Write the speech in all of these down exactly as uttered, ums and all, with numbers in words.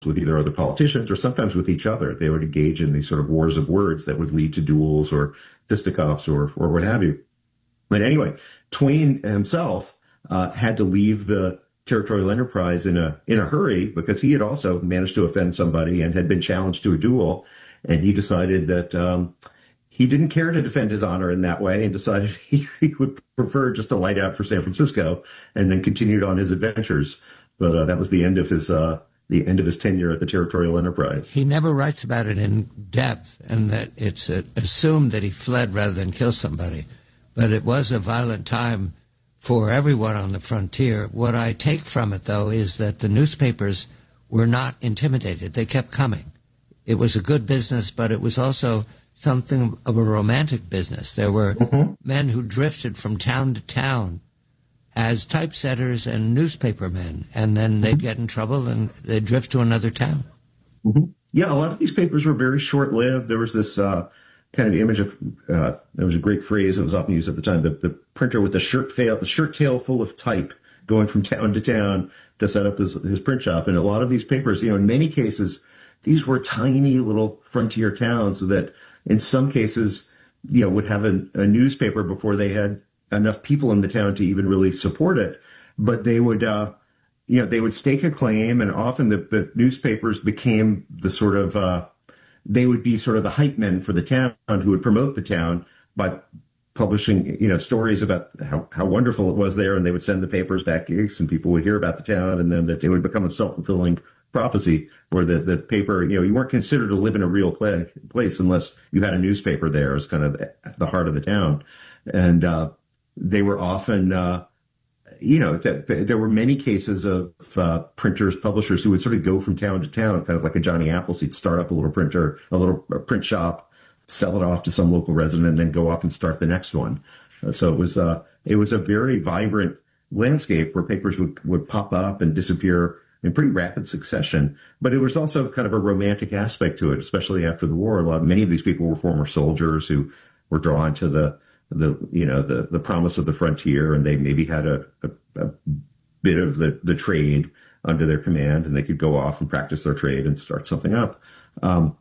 with either other politicians or sometimes with each other. They would engage in these sort of wars of words that would lead to duels or fisticuffs or or what have you. But anyway, Twain himself uh, had to leave the Territorial Enterprise in a in a hurry because he had also managed to offend somebody and had been challenged to a duel. And he decided that um, he didn't care to defend his honor in that way and decided he, he would prefer just to light out for San Francisco and then continued on his adventures. But uh, that was the end of his uh, the end of his tenure at the Territorial Enterprise. He never writes about it in depth, and that it's uh, assumed that he fled rather than kill somebody. But it was a violent time for everyone on the frontier. What I take from it, though, is that the newspapers were not intimidated. They kept coming. It was a good business, but it was also something of a romantic business. There were mm-hmm. men who drifted from town to town as typesetters and newspaper men, and then they'd get in trouble and they'd drift to another town. Mm-hmm. Yeah, a lot of these papers were very short-lived. There was this uh, kind of image of, uh, there was a great phrase that was often used at the time, the, the printer with the shirt, fail, the shirt tail full of type going from town to town to set up his, his print shop. And a lot of these papers, you know, in many cases, these were tiny little frontier towns that in some cases, you know, would have a, a newspaper before they had enough people in the town to even really support it. But they would, uh, you know, they would stake a claim, and often the, the newspapers became the sort of, uh, they would be sort of the hype men for the town who would promote the town by publishing, you know, stories about how, how wonderful it was there. And they would send the papers back gigs and people would hear about the town, and then that they would become a self-fulfilling prophecy where the, the paper, you know, you weren't considered to live in a real play, place unless you had a newspaper there as kind of the heart of the town. And uh, they were often, uh, you know, th- there were many cases of uh, printers, publishers who would sort of go from town to town, kind of like a Johnny Appleseed, start up a little printer, a little a print shop, sell it off to some local resident, and then go off and start the next one. Uh, so it was uh, it was a very vibrant landscape where papers would, would pop up and disappear in pretty rapid succession. But it was also kind of a romantic aspect to it, especially after the war. A lot, many of these people were former soldiers who were drawn to the, the you know, the, the promise of the frontier, and they maybe had a, a, a bit of the, the trade under their command, and they could go off and practice their trade and start something up. Um,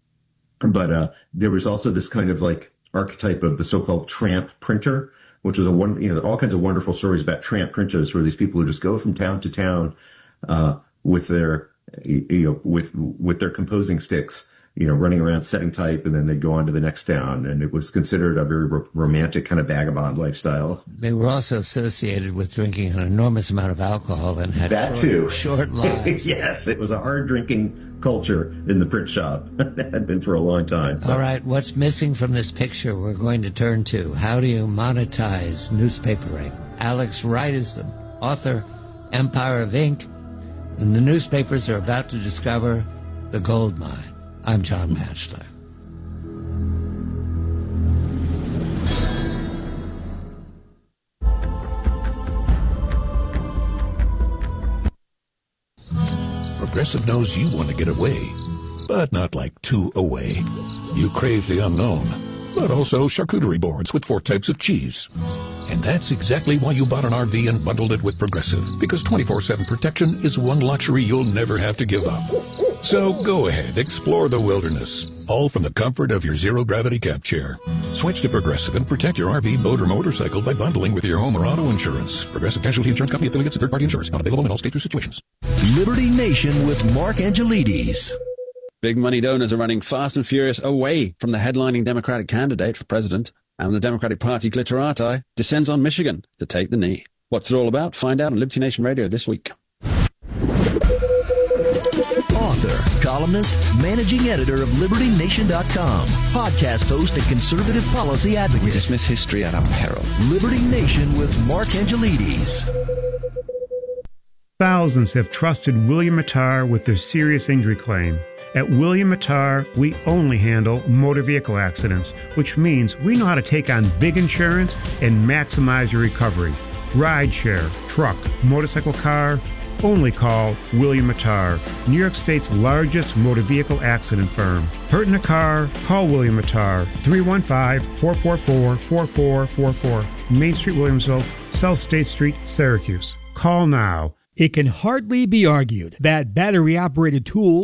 but uh, there was also this kind of like archetype of the so-called tramp printer, which was a one, you know, all kinds of wonderful stories about tramp printers, where these people who just go from town to town uh, with their, you know, with with their composing sticks, you know, running around setting type, and then they'd go on to the next town. And it was considered a very ro- romantic kind of vagabond lifestyle. They were also associated with drinking an enormous amount of alcohol and had that short, too. short lives. Yes, it was a hard drinking culture in the print shop. It had been for a long time. So. All right, what's missing from this picture we're going to turn to? How do you monetize newspapering? Alex Wright is the author, Empire of Ink, and the newspapers are about to discover the gold mine. I'm John Batchelor. Progressive knows you want to get away, but not like too away. You crave the unknown, but also charcuterie boards with four types of cheese. And that's exactly why you bought an R V and bundled it with Progressive, because twenty-four seven protection is one luxury you'll never have to give up. So go ahead, explore the wilderness, all from the comfort of your zero-gravity camp chair. Switch to Progressive and protect your R V, boat, or motorcycle by bundling with your home or auto insurance. Progressive Casualty Insurance Company affiliates and third-party insurers. Not available in all states or situations. Liberty Nation with Mark Angelides. Big money donors are running fast and furious away from the headlining Democratic candidate for president, and the Democratic Party glitterati descends on Michigan to take the knee. What's it all about? Find out on Liberty Nation Radio this week. Author, columnist, managing editor of Liberty Nation dot com, podcast host and conservative policy advocate. We dismiss history at our peril. Liberty Nation with Mark Angelides. Thousands have trusted William Mattar with their serious injury claim. At William Mattar, we only handle motor vehicle accidents, which means we know how to take on big insurance and maximize your recovery. Rideshare, truck, motorcycle, car, only call William Mattar, New York State's largest motor vehicle accident firm. Hurt in a car? Call William Mattar, three one five, four four four, four four four four, Main Street, Williamsville, South State Street, Syracuse. Call now. It can hardly be argued that battery-operated tools